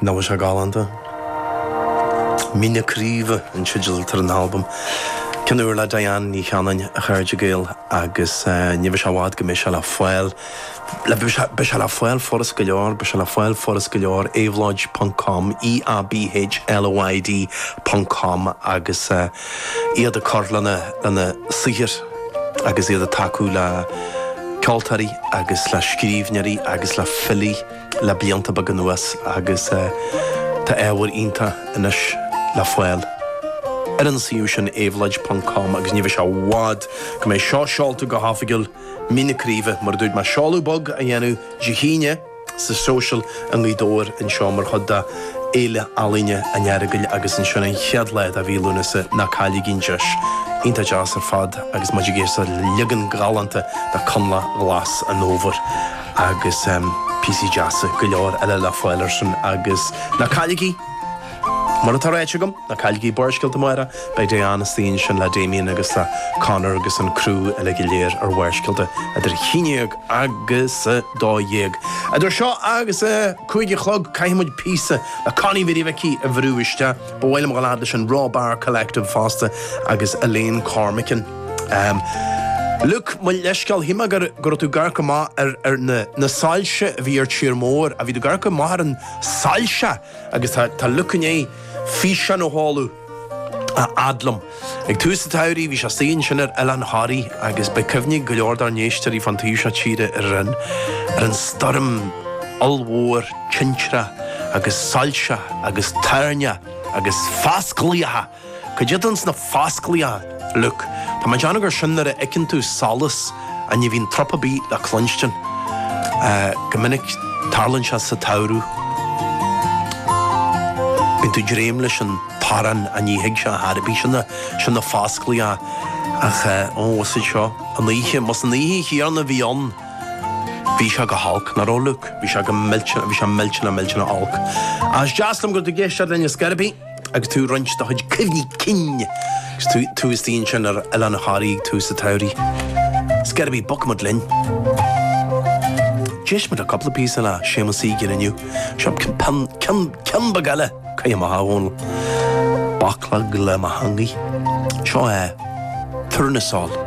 Ná se gáanta. Mína críomh an siúil tar an album. Cinúir le Diane ní cheannain a chuirde géal agus ní bheith se bhád go mé se le foiil. Be se le foiil foras go leor, be se le foiil foras go leor, avlodge.com, eabhloyd.com agus iad a corlanna lena sihir agus iad a taú le ceoltarí agus le scríbnearí agus le fillí le blianta bag an nuas agus tá éhar ionta inis le foiil. An siú sin avlodge.com agus ní bheith se bhád go mé seo seolta go hafaigil mína críomh mar dúid mar seolú bog a dhéanú dihíine sa social an lídóir in seo mar chudda éile alíne a nearagail agus in sinna cheadleid a bhí lúnasa na cáilí gínteis. Ínta jazz ar fad agus maidir géir sa ligan galanta de conla glas an óvar agus PC jazz go leor eile le foiilir sin agus na cáilí mar atá réite gom na cáilí borscailte mara bei Diana Steen sin le Damien agus le Conor agus an crú eile go léir ar bharscailte idir chineag agus dóhéag. Idir seo agus chuige chlog caiimiid písa le Connie Vidiveki a bhrúiste ba bhfuil go láda sin Raw Bar Collective fásta agus Elaine Cormican. Look, my leiscail hima gur tú garcha má ar na sáilse a bhí ar tír mór a bhí tú garcha má ar an sáilse agus tá lucané físe nó háú a adlam. Ag túsa tairí bhí se síon sin ar Ellen Harry agus be cyfnig go leor dar néistearí fan túisa tíre ar an storm almhór cintre agus sáilse agus tairne agus fásclaíthe. Codidans na fásclaíthe. Look, tá ma deanna gur sin ar a icinn tú salas a ní bhín tropabí le clonstin. Go minic tarlann se sa tairú. Bhín tú dréim leis an paran a ní hiig se a harabí sin na fásclaíthe ach ósa seo. An líhe, mas an líhe híarna bhí an bhí se go halk na róluk, bhí se go miltena alk. As jaslam gur tú géiste rinne scarabí agus tú rint da chuid cifní cinne. Tú is tíon sin ar Ellen Harry tú sa tairí. Scarabí bocmod linn. Jeis me a couple of pieces la Seamus Egan in you. Shop can bagala kaya mahawon. Baklag le mahangi. Cho Turnasol.